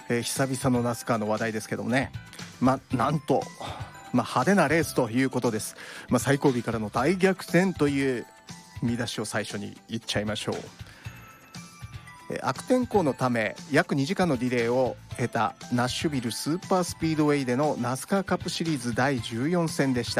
久々のナスカーの話題ですけどもね、なんと、派手なレースということです。最後尾からの大逆転という見出しを最初に言っちゃいましょう。悪天候のため約2時間のディレイを経たナッシュビルスーパースピードウェイでのナスカーカップシリーズ第14戦でした。